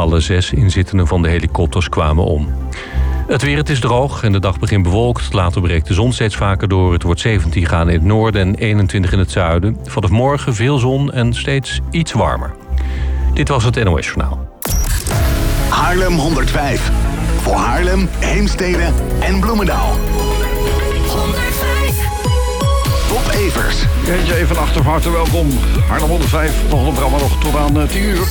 Alle 6 inzittenden van de helikopters kwamen om. Het weer, het is droog en de dag begint bewolkt. Later breekt de zon steeds vaker door. Het wordt 17 graden in het noorden en 21 in het zuiden. Vanaf morgen veel zon en steeds iets warmer. Dit was het NOS Journaal. Haarlem 105. Voor Haarlem, Heemstede en Bloemendaal. 105. Bob Evers. Jeetje, even achter, van harte welkom. Haarlem 105, nog een programma nog tot aan 10 uur.